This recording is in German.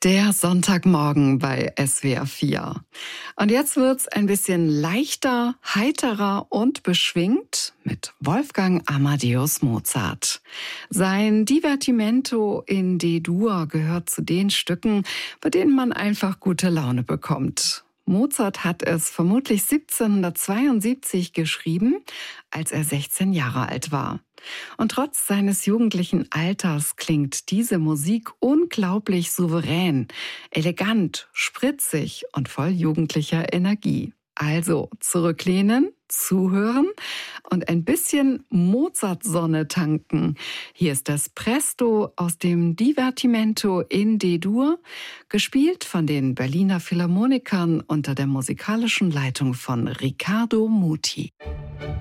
Der Sonntagmorgen bei SWR 4. Und jetzt wird's ein bisschen leichter, heiterer und beschwingt mit Wolfgang Amadeus Mozart. Sein Divertimento in D-Dur gehört zu den Stücken, bei denen man einfach gute Laune bekommt. Mozart hat es vermutlich 1772 geschrieben, als er 16 Jahre alt war. Und trotz seines jugendlichen Alters klingt diese Musik unglaublich souverän, elegant, spritzig und voll jugendlicher Energie. Also zurücklehnen, zuhören und ein bisschen Mozart-Sonne tanken. Hier ist das Presto aus dem Divertimento in D-Dur, gespielt von den Berliner Philharmonikern unter der musikalischen Leitung von Riccardo Muti.